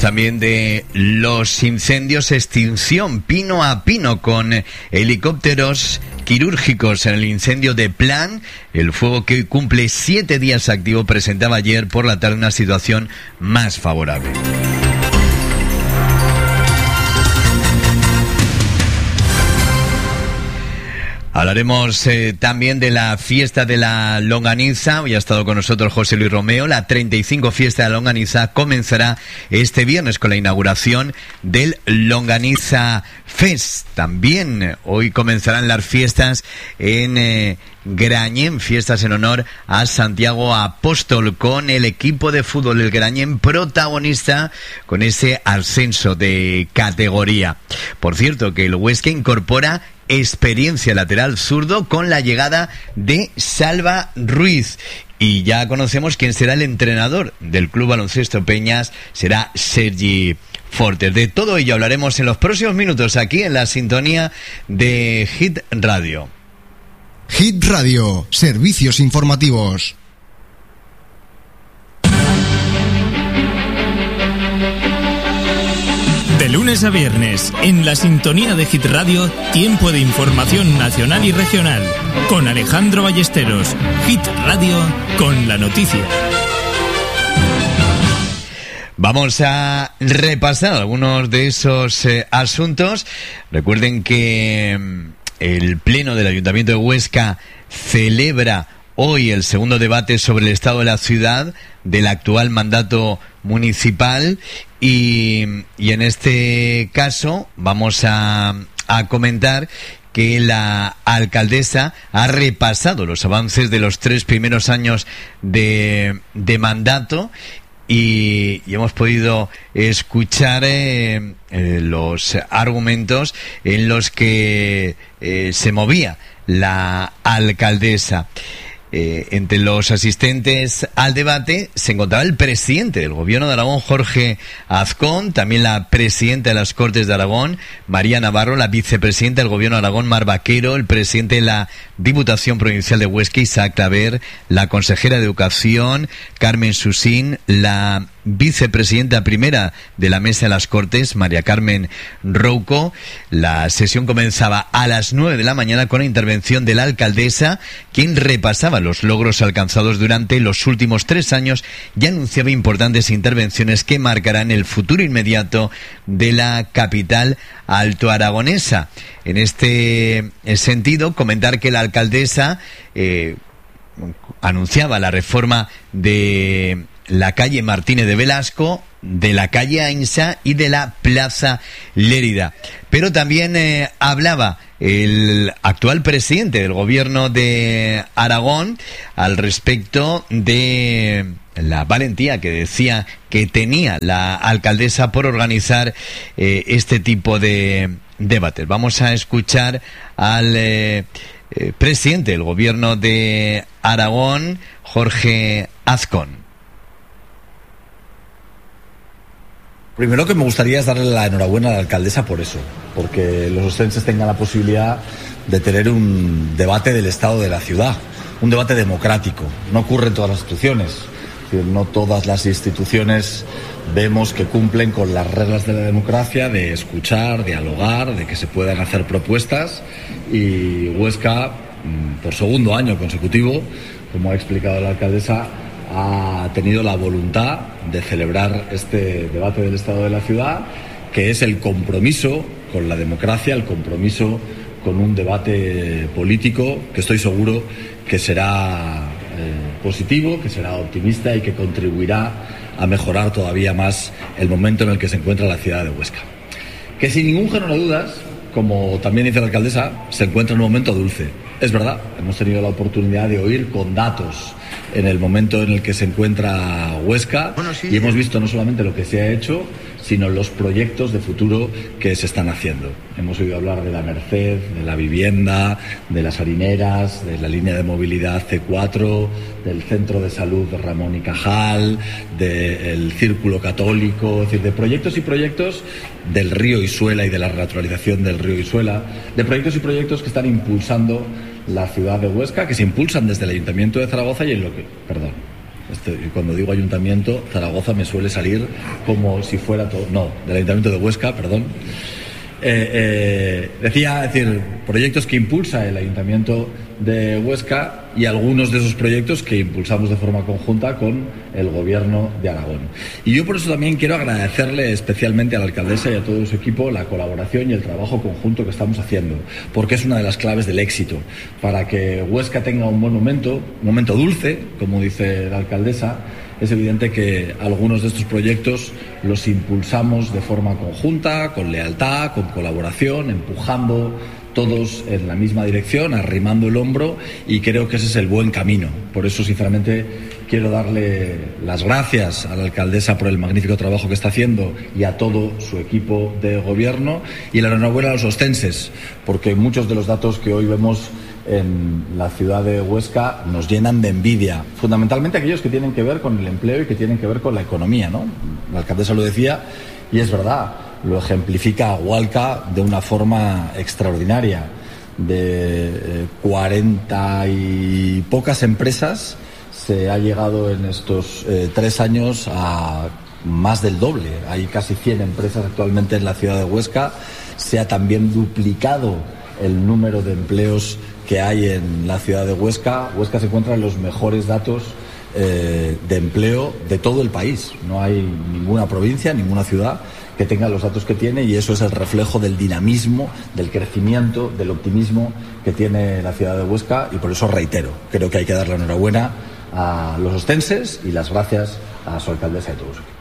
También de los incendios, extinción pino a pino con helicópteros quirúrgicos en el incendio de Plan. El fuego, que hoy cumple 7 días activo, presentaba ayer por la tarde una situación más favorable. Hablaremos también de la fiesta de la longaniza. Hoy ha estado con nosotros José Luis Romeo. La 35 fiesta de la longaniza comenzará este viernes con la inauguración del Longaniza Fest. También hoy comenzarán las fiestas en Grañén, fiestas en honor a Santiago Apóstol, con el equipo de fútbol del Grañén protagonista con ese ascenso de categoría. Por cierto, que el Huesca incorpora experiencia lateral zurdo con la llegada de Salva Ruiz. Y ya conocemos quién será el entrenador del Club Baloncesto Peñas, será Sergi Fortes. De todo ello hablaremos en los próximos minutos aquí en la sintonía de Hit Radio. Hit Radio, servicios informativos. De lunes a viernes, en la sintonía de Hit Radio, tiempo de información nacional y regional. Con Alejandro Ballesteros, Hit Radio con la noticia. Vamos a repasar algunos de esos asuntos. Recuerden que el Pleno del Ayuntamiento de Huesca celebra hoy el segundo debate sobre el estado de la ciudad del actual mandato municipal y en este caso vamos a comentar que la alcaldesa ha repasado los avances de los 3 primeros años de mandato y hemos podido escuchar los argumentos en los que se movía la alcaldesa. Entre los asistentes al debate se encontraba el presidente del Gobierno de Aragón, Jorge Azcón, también la presidenta de las Cortes de Aragón, María Navarro, la vicepresidenta del Gobierno de Aragón, Mar Vaquero, el presidente de la Diputación Provincial de Huesca, Isaac Claver, la consejera de Educación, Carmen Susín, la vicepresidenta primera de la Mesa de las Cortes, María Carmen Rouco. La sesión comenzaba a las 9 de la mañana con la intervención de la alcaldesa, quien repasaba los logros alcanzados durante los últimos 3 años y anunciaba importantes intervenciones que marcarán el futuro inmediato de la capital altoaragonesa. En este sentido, comentar que la alcaldesa anunciaba la reforma de la calle Martínez de Velasco, de la calle Ainsa y de la Plaza Lérida. Pero también hablaba el actual presidente del Gobierno de Aragón al respecto de la valentía que decía que tenía la alcaldesa por organizar este tipo de debates. Vamos a escuchar al presidente del Gobierno de Aragón, Jorge Azcón. Primero que me gustaría es darle la enhorabuena a la alcaldesa por eso, porque los ostenses tengan la posibilidad de tener un debate del estado de la ciudad, un debate democrático. No ocurre en todas las instituciones, es decir, no todas las instituciones vemos que cumplen con las reglas de la democracia, de escuchar, dialogar, de que se puedan hacer propuestas, y Huesca, por segundo año consecutivo, como ha explicado la alcaldesa, ha tenido la voluntad de celebrar este debate del estado de la ciudad, que es el compromiso con la democracia, el compromiso con un debate político que estoy seguro que será positivo, que será optimista y que contribuirá a mejorar todavía más el momento en el que se encuentra la ciudad de Huesca. Que sin ningún género de dudas, como también dice la alcaldesa, se encuentra en un momento dulce. Es verdad, hemos tenido la oportunidad de oír con datos en el momento en el que se encuentra Huesca, y hemos visto no solamente lo que se ha hecho, sino los proyectos de futuro que se están haciendo. Hemos oído hablar de la Merced, de la vivienda, de las harineras, de la línea de movilidad C4, del centro de salud Ramón y Cajal, del Círculo Católico, es decir, de proyectos y proyectos del río Isuela y de la renaturalización del río Isuela, de proyectos y proyectos que están impulsando la ciudad de Huesca, que se impulsan desde el Ayuntamiento de Zaragoza y en lo que, cuando digo ayuntamiento, Zaragoza me suele salir como si fuera todo, no, del ayuntamiento de Huesca, perdón. Decía, es decir, proyectos que impulsa el Ayuntamiento de Huesca y algunos de esos proyectos que impulsamos de forma conjunta con el Gobierno de Aragón. Y yo por eso también quiero agradecerle especialmente a la alcaldesa y a todo su equipo la colaboración y el trabajo conjunto que estamos haciendo, porque es una de las claves del éxito. Para que Huesca tenga un buen momento, un momento dulce, como dice la alcaldesa, es evidente que algunos de estos proyectos los impulsamos de forma conjunta, con lealtad, con colaboración, empujando todos en la misma dirección, arrimando el hombro, y creo que ese es el buen camino. Por eso, sinceramente, quiero darle las gracias a la alcaldesa por el magnífico trabajo que está haciendo y a todo su equipo de gobierno, y la enhorabuena a los ostenses, porque muchos de los datos que hoy vemos en la ciudad de Huesca nos llenan de envidia, fundamentalmente aquellos que tienen que ver con el empleo y que tienen que ver con la economía, ¿no? La alcaldesa lo decía y es verdad, lo ejemplifica Hualca de una forma extraordinaria. De 40 y pocas empresas se ha llegado en estos 3 años a más del doble. Hay casi 100 empresas actualmente en la ciudad de Huesca. Se ha también duplicado el número de empleos que hay en la ciudad de Huesca. Huesca se encuentra en los mejores datos de empleo de todo el país. No hay ninguna provincia, ninguna ciudad que tenga los datos que tiene, y eso es el reflejo del dinamismo, del crecimiento, del optimismo que tiene la ciudad de Huesca, y por eso reitero, creo que hay que dar la enhorabuena a los ostenses y las gracias a su alcaldesa y a todos.